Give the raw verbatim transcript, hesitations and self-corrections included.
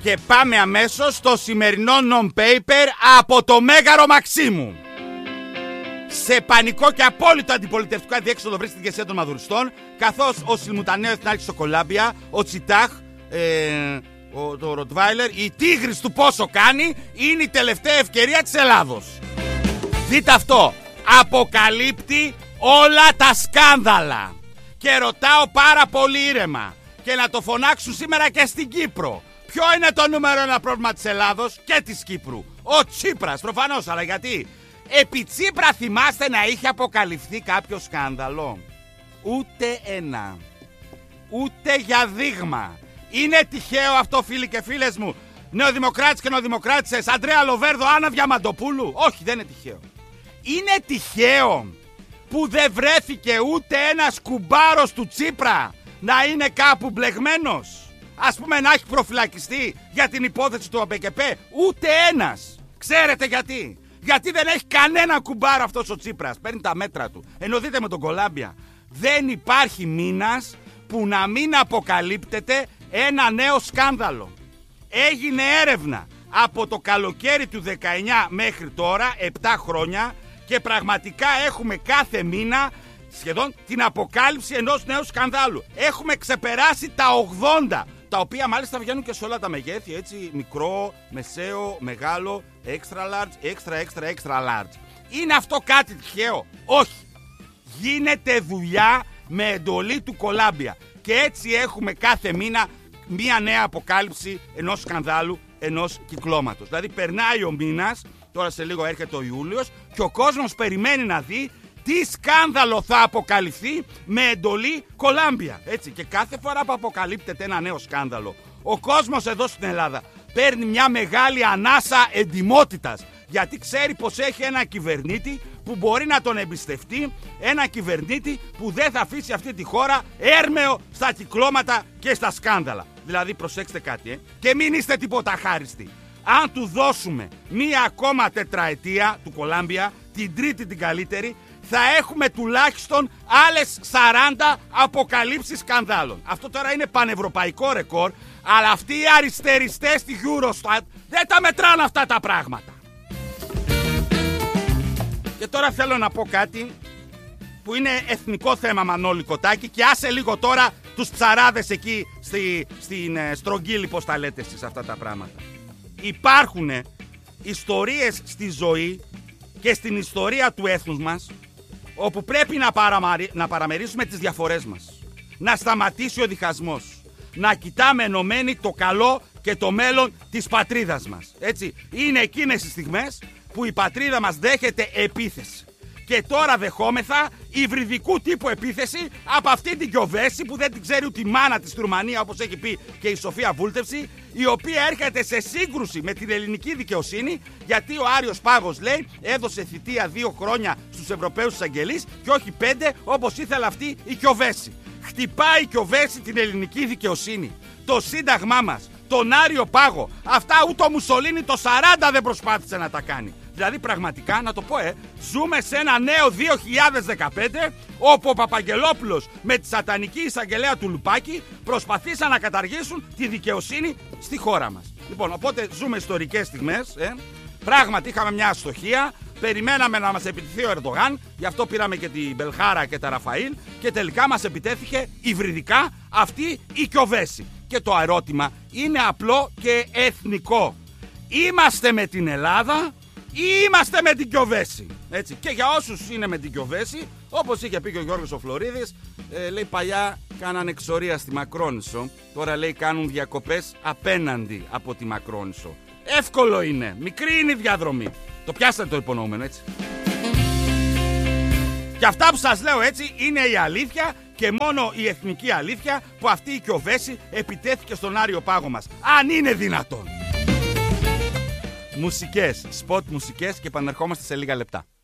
Και πάμε αμέσως στο σημερινό non-paper από το Μέγαρο Μαξίμου. Σε πανικό και απόλυτο αντιπολιτευτικό αδιέξοδο βρίσκεται η ηγεσία των Μαδουριστών, καθώς ο Σιλμουτανέο εθνάρχης στο Κολάμπια, ο Τσιτάχ, ε, ο, το Ροτβάιλερ, η τίγρης του πόσο κάνει, είναι η τελευταία ευκαιρία της Ελλάδος. Δείτε αυτό, αποκαλύπτει όλα τα σκάνδαλα. Και ρωτάω πάρα πολύ ήρεμα, και να το φωνάξουν σήμερα και στην Κύπρο. Ποιο είναι το νούμερο ένα πρόβλημα της Ελλάδος και της Κύπρου? Ο Τσίπρας, προφανώς, αλλά γιατί? Επί Τσίπρα θυμάστε να είχε αποκαλυφθεί κάποιο σκάνδαλο? Ούτε ένα. Ούτε για δείγμα. Είναι τυχαίο αυτό, φίλοι και φίλες μου? Νεοδημοκράτες και νεοδημοκράτησες, Αντρέα Λοβέρδο, Άννα Διαμαντοπούλου. Όχι, δεν είναι τυχαίο. Είναι τυχαίο που δεν βρέθηκε ούτε ένας κουμπάρος του Τσίπρα να είναι κάπου μπλεγμένος? Ας πούμε να έχει προφυλακιστεί για την υπόθεση του ΑΠΚΠ? Ούτε ένας. Ξέρετε γιατί? Γιατί δεν έχει κανένα κουμπάρο αυτός ο Τσίπρας. Παίρνει τα μέτρα του. Ενώ δείτε με τον Κολάμπια, δεν υπάρχει μήνας που να μην αποκαλύπτεται ένα νέο σκάνδαλο. Έγινε έρευνα από το καλοκαίρι του δεκαεννιά μέχρι τώρα, επτά χρόνια, και πραγματικά έχουμε κάθε μήνα σχεδόν την αποκάλυψη ενός νέου σκανδάλου. Έχουμε ξεπεράσει τα ογδόντα, τα οποία μάλιστα βγαίνουν και σε όλα τα μεγέθη, έτσι, μικρό, μεσαίο, μεγάλο, extra large, extra extra extra large. Είναι αυτό κάτι τυχαίο? Όχι. Γίνεται δουλειά με εντολή του Κολάμπια. Και έτσι έχουμε κάθε μήνα μία νέα αποκάλυψη ενός σκανδάλου, ενός κυκλώματος. Δηλαδή περνάει ο μήνας, τώρα σε λίγο έρχεται ο Ιούλιος, και ο κόσμος περιμένει να δει τι σκάνδαλο θα αποκαλυφθεί με εντολή Κολάμπια. Έτσι, και κάθε φορά που αποκαλύπτεται ένα νέο σκάνδαλο, ο κόσμος εδώ στην Ελλάδα παίρνει μια μεγάλη ανάσα εντιμότητας, γιατί ξέρει πως έχει ένα κυβερνήτη που μπορεί να τον εμπιστευτεί, ένα κυβερνήτη που δεν θα αφήσει αυτή τη χώρα έρμεο στα κυκλώματα και στα σκάνδαλα. Δηλαδή, προσέξτε κάτι, ε, και μην είστε τίποτα χάριστοι. Αν του δώσουμε μία ακόμα τετραετία του Κολάμπια, την τρίτη την καλύτερη, θα έχουμε τουλάχιστον άλλες σαράντα αποκαλύψεις σκανδάλων. Αυτό τώρα είναι πανευρωπαϊκό ρεκόρ, αλλά αυτοί οι αριστεριστές στη Eurostat δεν τα μετράνε αυτά τα πράγματα. Και τώρα θέλω να πω κάτι που είναι εθνικό θέμα, Μανώλη Κοτάκη, και άσε λίγο τώρα τους ψαράδες εκεί στη, στην ε, Στρογγύλη, πως τα λέτε εσείς αυτά τα πράγματα. Υπάρχουν ιστορίες στη ζωή και στην ιστορία του έθνους μας όπου πρέπει να, παραμαρι... να παραμερίσουμε τις διαφορές μας. Να σταματήσει ο διχασμός. Να κοιτάμε ενωμένοι το καλό και το μέλλον της πατρίδας μας. Έτσι, είναι εκείνες οι στιγμές που η πατρίδα μας δέχεται επίθεση. Και τώρα δεχόμεθα υβριδικού τύπου επίθεση από αυτή την Κιοβέση που δεν την ξέρει ούτε η μάνα της στη Ρουμανία, όπως έχει πει και η Σοφία Βούλτευση, η οποία έρχεται σε σύγκρουση με την ελληνική δικαιοσύνη, γιατί ο Άριος Πάγος, λέει, έδωσε θητεία δύο χρόνια στους Ευρωπαίους εισαγγελείς και όχι πέντε όπως ήθελε αυτή η Κιοβέση. Χτυπάει η Κιοβέση την ελληνική δικαιοσύνη, το σύνταγμά μας, τον Άριο Πάγο. Αυτά ούτε ο Μουσολίνι το σαράντα δεν προσπάθησε να τα κάνει. Δηλαδή πραγματικά, να το πω, ε, ζούμε σε ένα νέο δύο χιλιάδες δεκαπέντε, όπου ο Παπαγγελόπουλος με τη σατανική εισαγγελέα του Λουπάκη προσπαθήσαν να καταργήσουν τη δικαιοσύνη στη χώρα μας. Λοιπόν, οπότε ζούμε ιστορικές στιγμές, ε. Πράγματι είχαμε μια αστοχία, περιμέναμε να μας επιτεθεί ο Ερντογάν, γι' αυτό πήραμε και την Μπελχάρα και τα Ραφαήλ, και τελικά μας επιτέθηκε υβριδικά αυτή η Κιοβέση. Και το ερώτημα είναι απλό και εθνικό. Είμαστε με την Ελλάδα ή είμαστε με την Κιοβέση? Έτσι. Και για όσους είναι με την Κιοβέση, όπως είχε πει και ο Γιώργος ο Φλωρίδης, ε, λέει παλιά κάνανε εξορία στη Μακρόνισσο, τώρα λέει κάνουν διακοπές απέναντι από τη Μακρόνισσο. Εύκολο είναι, μικρή είναι η διαδρομή. Το πιάσατε το υπονοούμενο, έτσι. Και αυτά που σας λέω, έτσι, είναι η αλήθεια και μόνο η εθνική αλήθεια, που αυτή η Κιοβέση επιτέθηκε στον Άριο Πάγο μας. Αν είναι δυνατόν. Μουσικές, σποτ μουσικές, και επανερχόμαστε σε λίγα λεπτά.